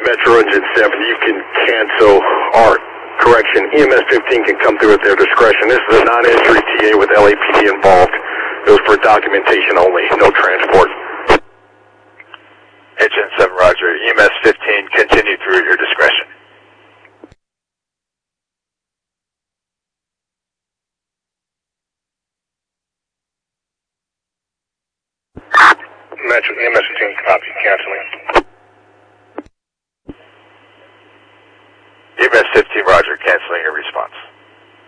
Metro Engine 7, you can cancel our correction. EMS 15 can come through at their discretion. This is a non-injury TA with LAPD involved. It was for documentation only, no transport. Engine 7, roger. EMS 15, continue through at your discretion. Metro EMS 15, copy, canceling.